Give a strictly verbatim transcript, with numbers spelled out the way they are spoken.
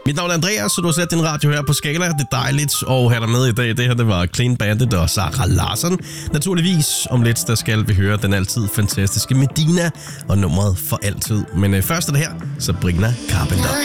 Mit navn er Andreas, så du har sat din radio her på Skala. Det er dejligt at have dig med i dag. Det her, det var Clean Bandit og Sara Larsson. Naturligvis om lidt, der skal vi høre den altid fantastiske Medina og nummeret For Altid. Men øh, først er det her, Sabrina Carpenter.